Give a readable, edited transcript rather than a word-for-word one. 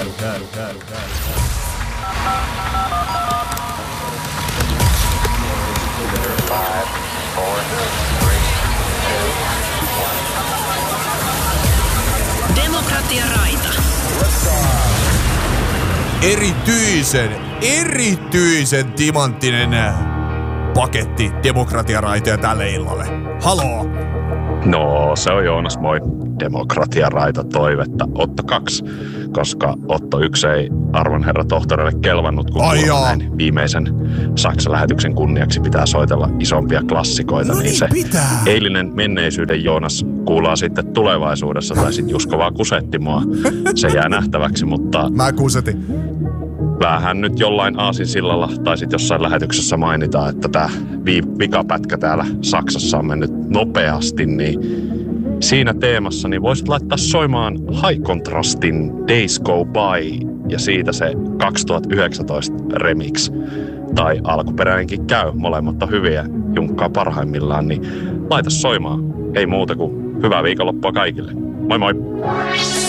Demokratia Raita. Erityisen timanttinen paketti Demokratia Raitoja tälle illalle. Haloo! No, se on Joonas, moi. Demokratia Raita toivetta Otto 2, koska Otto 1 ei arvon herra tohtorille kelvannut, kun näin viimeisen Saksa-lähetyksen kunniaksi pitää soitella isompia klassikoita. No niin se pitää. Eilinen menneisyyden Joonas kuullaan sitten tulevaisuudessa, tai sitten Jusko vaan kusetti mua. Se jää nähtäväksi, mutta... Mä kusetin. Vähän nyt jollain aasinsillalla tai sitten jossain lähetyksessä mainitaan, että tämä vikapätkä täällä Saksassa on mennyt nopeasti, niin siinä teemassa niin voisit laittaa soimaan High Contrastin Days Go By ja siitä se 2019 remix. Tai alkuperäinenkin käy, molemmat on hyviä, junkkaa parhaimmillaan, niin laita soimaan. Ei muuta kuin hyvää viikonloppua kaikille. Moi moi!